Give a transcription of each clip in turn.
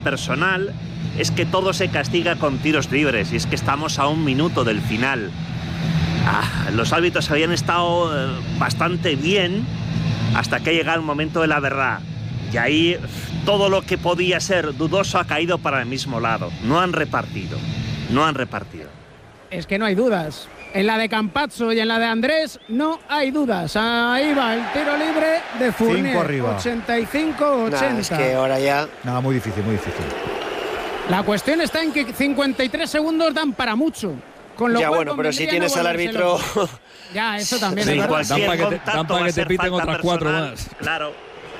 personal es que todo se castiga con tiros libres, y es que estamos a 1 minuto del final. Los árbitros habían estado bastante bien hasta que llega el momento de la verdad, y ahí todo lo que podía ser dudoso ha caído para el mismo lado. No han repartido. Es que no hay dudas. En la de Campazzo y en la de Andrés no hay dudas. Ahí va el tiro libre de Fournier. 85-80. Es que ahora ya... Nada, muy difícil. La cuestión está en que 53 segundos dan para mucho. Con lo ya, cual bueno, pero si tienes al árbitro... Ya, eso también sí, es verdad. Dan para que te piten otras 4 más. Claro.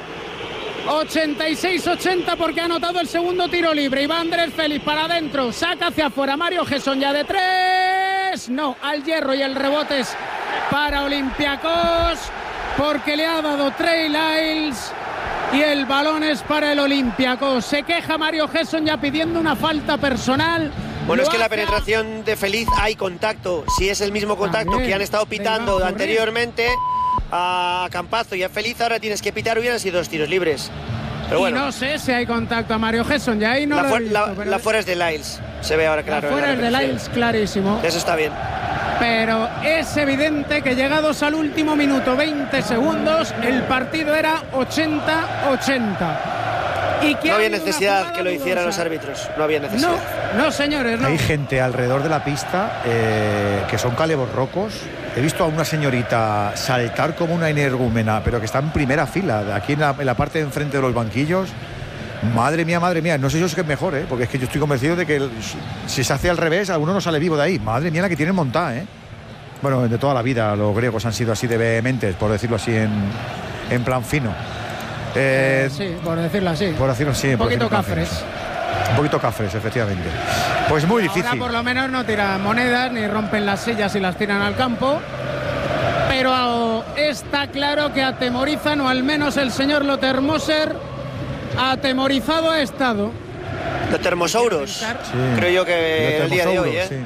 86-80 porque ha anotado el segundo tiro libre. Y va Andrés Félix para adentro. Saca hacia afuera Mario Gesson ya de 3. No, al hierro, y el rebote es para Olympiacos porque le ha dado Trey Lyles. Y el balón es para el Olympiacos. Se queja Mario Gesson ya pidiendo una falta personal. Bueno, es que la penetración de Feliz hay contacto. Si es el mismo contacto que han estado pitando anteriormente a Campazzo y a Feliz, ahora tienes que pitar, hubieran sido 2 tiros libres. Pero bueno. Y no sé si hay contacto a Mario Gesson, ya ahí no lo he visto, la fuera es de Lyles, se ve ahora claro. La fuera es de Lyles, clarísimo. Eso está bien. Pero es evidente que llegados al último minuto, 20 segundos, el partido era 80-80. Y que no había necesidad que lo hicieran los árbitros, no había necesidad. No, señores, no. Hay gente alrededor de la pista que son calebos-rocos. He visto a una señorita saltar como una energúmena, pero que está en primera fila, aquí en la parte de enfrente de los banquillos. Madre mía, no sé yo si es mejor, porque es que yo estoy convencido de que si se hace al revés, alguno no sale vivo de ahí. Madre mía la que tienen montada, Bueno, de toda la vida los griegos han sido así de vehementes, por decirlo así en plan fino. Sí, por decirlo así. Un poquito cafres. Un poquito cafres, efectivamente. Pues muy difícil. Ahora por lo menos no tiran monedas ni rompen las sillas y las tiran al campo. Pero está claro que atemorizan, o al menos el señor Lothar Moser atemorizado ha estado. Lothar Mosouros, sí. Creo yo que el día de hoy, sí.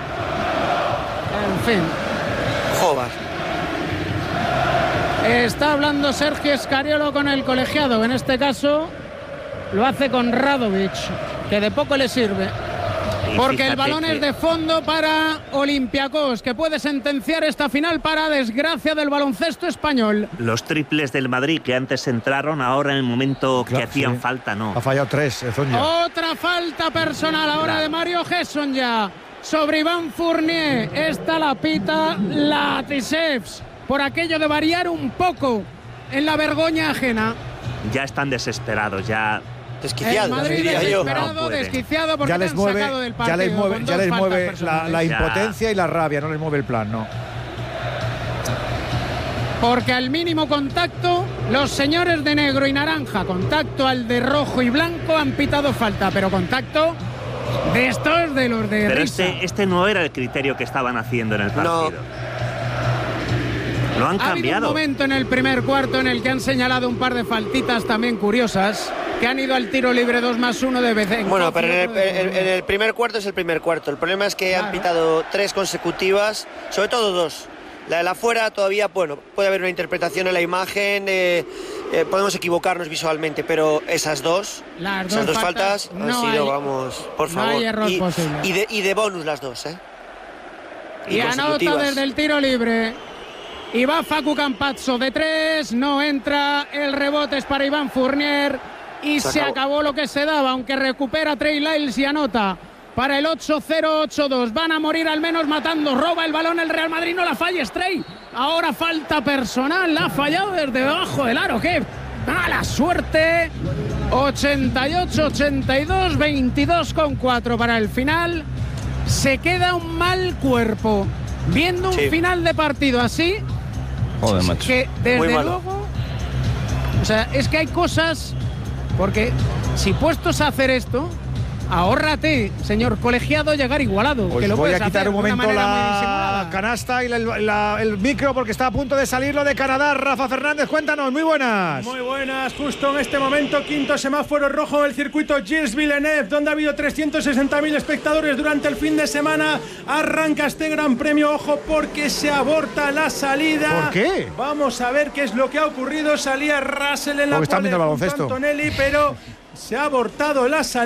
En fin. Joder. Está hablando Sergio Scariolo con el colegiado. En este caso lo hace con Radovic, que de poco le sirve. Porque el balón es de fondo para Olympiacos, que puede sentenciar esta final para desgracia del baloncesto español. Los triples del Madrid que antes entraron, ahora en el momento que hacían falta, no. Ha fallado 3, Zonja. Otra falta personal ahora de Mario Gesson ya sobre Iván Fournier. Esta la pita Latisevs por aquello de variar un poco en la vergüenza ajena. Ya están desesperados, ya... Desquiciado, el Madrid desquiciado porque ya les mueve, sacado del partido, ya les mueve la impotencia y la rabia, no les mueve el plan, no. Porque al mínimo contacto, los señores de negro y naranja, contacto al de rojo y blanco, han pitado falta, pero contacto de estos de los de pero risa. Este no era el criterio que estaban haciendo en el partido. Lo han cambiado. Ha habido un momento en el primer cuarto en el que han señalado un par de faltitas también curiosas, que han ido al tiro libre 2+1 de vez en bueno, pero en el primer cuarto es el primer cuarto. El problema es que han pitado 3 consecutivas, sobre todo 2. La de la fuera todavía, bueno, puede haber una interpretación en la imagen, podemos equivocarnos visualmente, pero esas dos faltas han sido, vamos, por favor. No hay error posible. Y de bonus las dos, Y anota desde el tiro libre. Y va Facu Campazzo de 3, no entra, el rebote es para Iván Fournier y se acabó lo que se daba, aunque recupera Trey Lyles y anota para el 8-0-8-2. Van a morir al menos matando, roba el balón el Real Madrid, no la falla Trey. Ahora falta personal, la ha fallado desde debajo del aro, qué mala suerte. 88-82, 22,4 para el final. Se queda un mal cuerpo. Viendo un final de partido así, joder, macho, que desde luego, o sea, es que hay cosas, porque si puestos a hacer esto, ahórrate, señor colegiado, llegar igualado. Pues que lo voy puedes a quitar hacer un momento la canasta y el micro porque está a punto de salir lo de Canadá. Rafa Fernández, cuéntanos, muy buenas. Muy buenas, justo en este momento, quinto semáforo rojo del circuito Gilles Villeneuve, donde ha habido 360.000 espectadores durante el fin de semana. Arranca este gran premio, ojo, porque se aborta la salida. ¿Por qué? Vamos a ver qué es lo que ha ocurrido. Salía Russell en la pole junto a Antonelli, pero Se ha abortado la salida.